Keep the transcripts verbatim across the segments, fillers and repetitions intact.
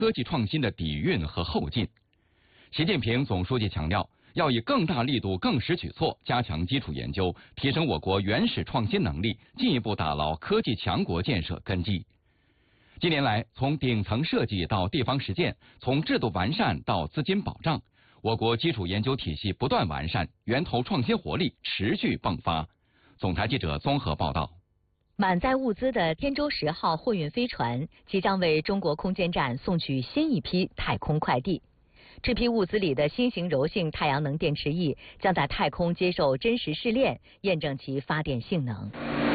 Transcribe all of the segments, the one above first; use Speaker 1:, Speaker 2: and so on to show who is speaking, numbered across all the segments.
Speaker 1: 科技创新的底蕴和后劲。习近平总书记强调，要以更大力度、更实举措，加强基础研究，提升我国原始创新能力，进一步打牢科技强国建设根基。近年来，从顶层设计到地方实践，从制度完善到资金保障，我国基础研究体系不断完善，源头创新活力持续迸发。总台记者综合报道。
Speaker 2: 满载物资的天舟十号货运飞船即将为中国空间站送去新一批太空快递。这批物资里的新型柔性太阳能电池翼将在太空接受真实试炼，验证其发电性能。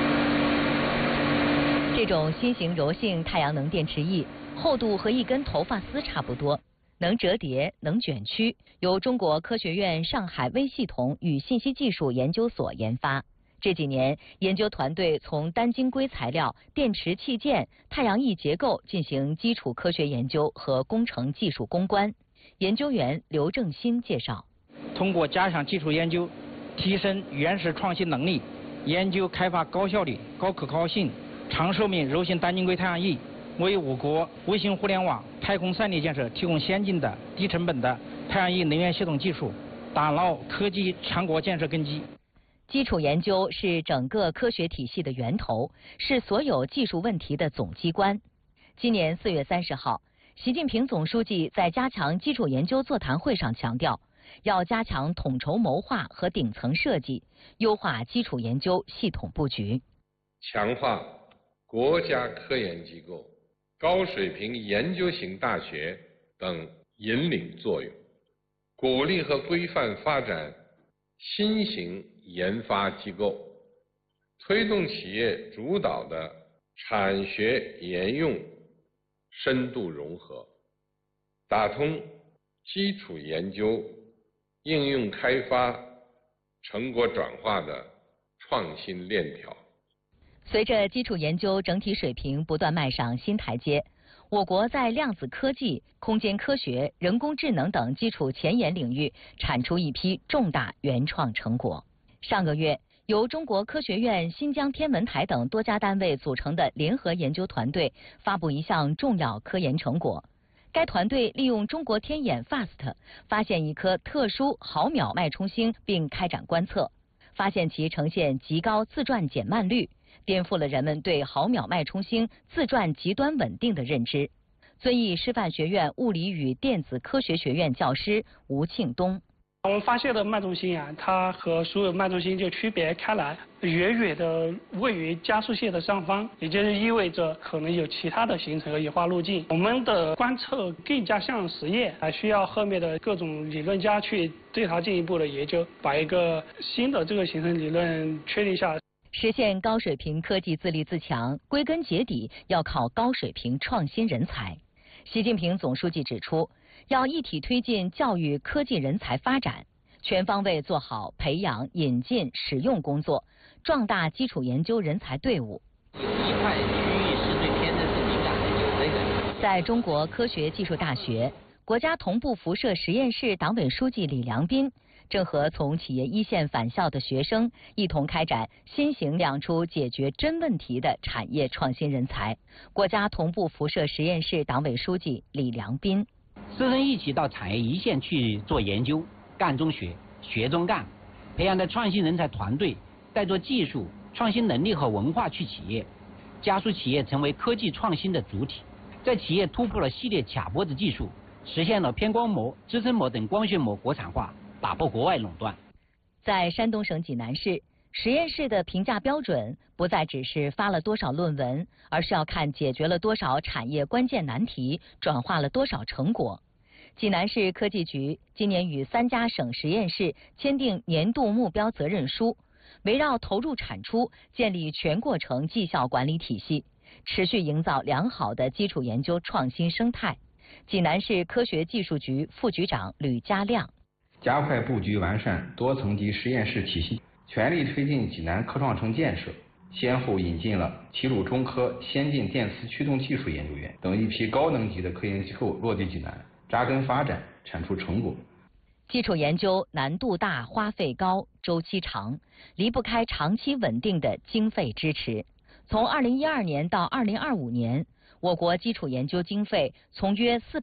Speaker 2: 这种新型柔性太阳能电池翼厚度和一根头发丝差不多，能折叠，能卷曲，由中国科学院上海微系统与信息技术研究所研发。这几年，研究团队从单晶硅材料、电池器件、太阳翼结构进行基础科学研究和工程技术攻关。研究员刘正新介绍，
Speaker 3: 通过加强基础研究，提升原始创新能力，研究开发高效率、高可靠性、长寿命柔性单晶硅太阳翼，为我国卫星互联网、太空三 D 建设提供先进的、低成本的太阳翼能源系统技术，打牢科技强国建设根基。
Speaker 2: 基础研究是整个科学体系的源头，是所有技术问题的总机关。今年四月三十号，习近平总书记在加强基础研究座谈会上强调，要加强统筹谋划和顶层设计，优化基础研究系统布局，
Speaker 4: 强化国家科研机构、高水平研究型大学等引领作用，鼓励和规范发展新型研发机构，推动企业主导的产学研用深度融合，打通基础研究、应用开发、成果转化的创新链条。
Speaker 2: 随着基础研究整体水平不断迈上新台阶，我国在量子科技、空间科学、人工智能等基础前沿领域产出一批重大原创成果。上个月，由中国科学院、新疆天文台等多家单位组成的联合研究团队发布一项重要科研成果。该团队利用中国天眼 F A S T 发现一颗特殊毫秒脉冲星，并开展观测，发现其呈现极高自转减慢率，颠覆了人们对毫秒脉冲星自转极端稳定的认知。遵义师范学院物理与电子科学学院教师吴庆东。
Speaker 5: 我们发现的脉冲星啊，它和所有脉冲星就区别开来，远远的位于加速线的上方，也就是意味着可能有其他的形成和演化路径。我们的观测更加像实验，还需要后面的各种理论家去对它进一步的研究，把一个新的这个形成理论确立下来。
Speaker 2: 实现高水平科技自立自强，归根结底要靠高水平创新人才。习近平总书记指出，要一体推进教育科技人才发展，全方位做好培养、引进、使用工作，壮大基础研究人才队伍。
Speaker 6: 有一块区域是对天然是敏感的，有这个。
Speaker 2: 在中国科学技术大学，国家同步辐射实验室党委书记李良斌正和从企业一线返校的学生一同开展新型养出解决真问题的产业创新人才。国家同步辐射实验室党委书记李良斌：
Speaker 7: 师生一起到产业一线去做研究，干中学，学中干，培养的创新人才团队带着技术、创新能力和文化去企业，加速企业成为科技创新的主体。在企业突破了系列卡脖子技术，实现了偏光膜、支撑膜等光学膜国产化，打破国外垄断。
Speaker 2: 在山东省济南市，实验室的评价标准不再只是发了多少论文，而是要看解决了多少产业关键难题，转化了多少成果。济南市科技局今年与三家省实验室签订年度目标责任书，围绕投入产出，建立全过程绩效管理体系，持续营造良好的基础研究创新生态。济南市科学技术局副局长吕家亮：
Speaker 8: 加快布局完善多层级实验室体系，全力推进济南科创城建设，先后引进了齐鲁中科先进电磁驱动技术研究院等一批高能级的科研机构落地济南，扎根发展，产出成果。
Speaker 2: 基础研究难度大、花费高、周期长，离不开长期稳定的经费支持。从二零一二年到二零二五年，我国基础研究经费从约四百